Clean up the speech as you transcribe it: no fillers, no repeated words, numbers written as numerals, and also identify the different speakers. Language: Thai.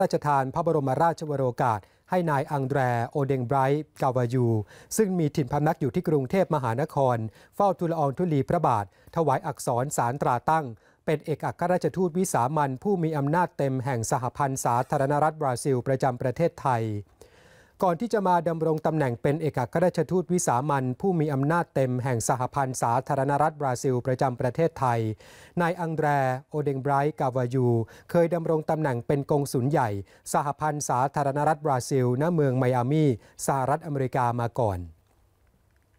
Speaker 1: ราชทานพระบรมราชวโรกาสให้นายอังแดร โอเดงไบรท์กาวายูซึ่งมีถิ่นพำนักอยู่ที่กรุงเทพมหานครเฝ้าทูลละอองธุลีพระบาทถวายอักษรสารตราตั้งเป็นเอกอัครราชทูตวิสามัญผู้มีอำนาจเต็มแห่งสหพันธ์สาธารณรัฐบราซิลประจำประเทศไทยก่อนที่จะมาดำรงตำแหน่งเป็นเอกอัครราชทูตวิสามัญผู้มีอำนาจเต็มแห่งสหพันธ์สาธารณรัฐบราซิลประจำประเทศไทยนายอังแดร โอเดงไบรท์กาวายูเคยดำรงตำแหน่งเป็นกงสุลใหญ่สหพันธ์สาธารณรัฐบราซิลณเมืองไมอามีสหรัฐอเมริกามาก่อน